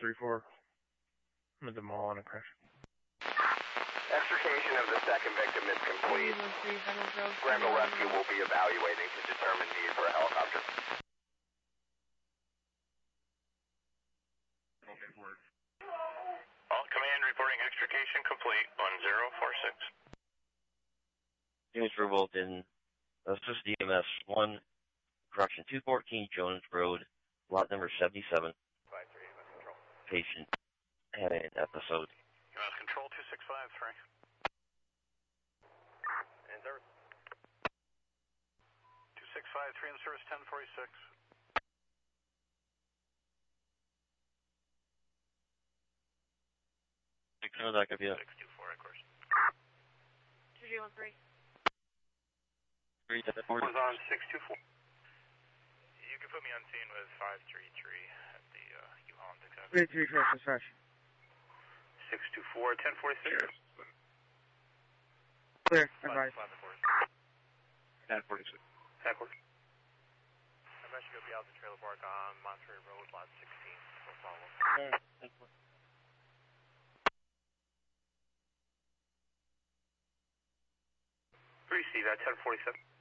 3-4. I'm at the mall on a crash. Extrication of the second victim is complete. Granville Rescue will be evaluating to determine need for a helicopter. All command reporting extrication complete, 1046. Units for Wilton, assist EMS 1, correction 214 Jones Road, lot number 77. 538, control. Patient had an episode. Control 2653. And service. 2653 in service 1046. That could be it. 624, of course. 2313. 340. One's on 624. You can put me on scene with 533 at the U-Haul Texas. 3-3 fresh, fresh. 624, 1046. Clear, advice. 1046. 1046. I'm actually going to be out the trailer park on Monterey Road, lot 16. No problem. 3C, that 1047.